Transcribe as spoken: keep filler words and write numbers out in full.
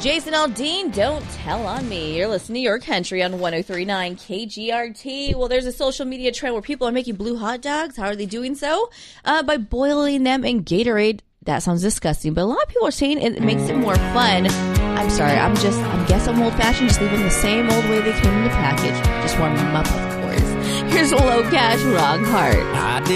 Jason Aldean, Don't Tell on Me. You're listening to Your Country on one oh three point nine K G R T. Well, there's a social media trend where people are making blue hot dogs. How are they doing so? Uh, by boiling them in Gatorade. That sounds disgusting, but a lot of people are saying it makes it more fun. I'm sorry, I'm just, I guess I'm old-fashioned, just leave them the same old way they came in the package. Just warm them up, of course. Here's Low Cash, Wrong Heart. I